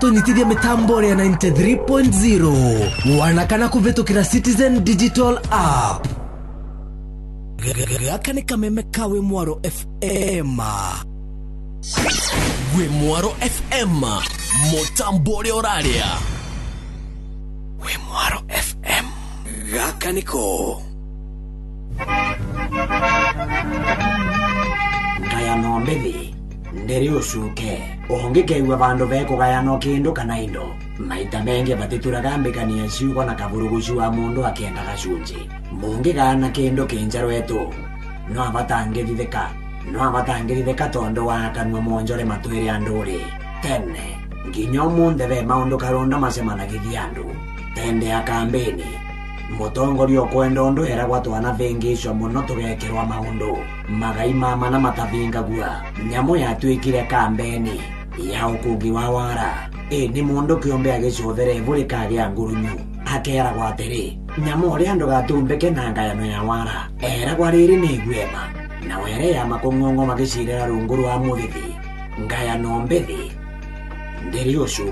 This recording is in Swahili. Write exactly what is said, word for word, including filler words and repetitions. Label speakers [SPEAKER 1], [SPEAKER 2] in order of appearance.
[SPEAKER 1] tunyitithia mitambo ya ninety-three point zero wanakana kuvitukira Citizen Digital App. Gaka ni kameme ka We Mwaro F M. We Mwaro F M, mutambore oraria. We Mwaro F M, gaka niko
[SPEAKER 2] Kaya no mbethi nderi ucuke ongikeigua bandu bekugayano kindu kana indo maita mengi batituraga mbikania ciugo na kaburugucu wa mundu akenda gacunji mungigana kindu kinjarwetu no abatangiritheka no abatangiritheka tondo wa kanwa monjore matwiri anduri tene nginyo munde be maundu karonda masemana githiandu tende ya kambeni mutongorio kwenda undu era gwatwana vengisho muno tugekirwa maundu magai mama na matavinga gua nyamo yatwikire kambeni ya ukungi wa wara e ni mundu kiombe agicothere buri kage angurunyu akera gwatiri nyamo ri andu gatumbeke na ngayano ya wara era gwariri ni gwema na were ya makongongo magicirira runguru wa muthithi ngayano mbethi nderi ucu